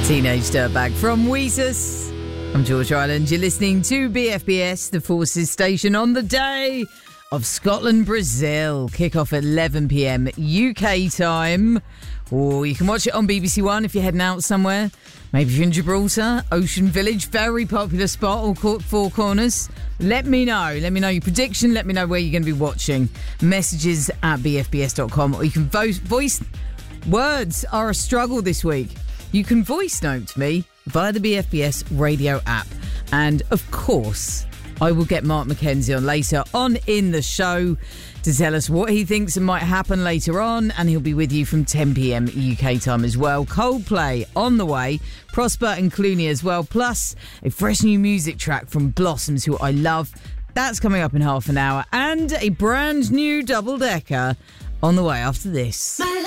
Teenage Dirtbag from Weezus. I'm George Island. You're listening to BFBS, the Forces station, on the day of Scotland-Brazil. Kick-off at 11 p.m. UK time. Or you can watch it on BBC One if you're heading out somewhere. Maybe if you're in Gibraltar, Ocean Village, very popular spot, or Four Corners. Let me know. Let me know your prediction. Let me know where you're going to be watching. Messages at bfbs.com. Or you can voice. Words are a struggle this week. You can voice note me via the BFBS radio app. And, of course, I will get Mark McKenzie on later on in the show to tell us what he thinks might happen later on. And he'll be with you from 10 p.m. UK time as well. Coldplay on the way. Prosper and Clooney as well. Plus, a fresh new music track from Blossoms, who I love. That's coming up in half an hour. And a brand new double-decker on the way after this.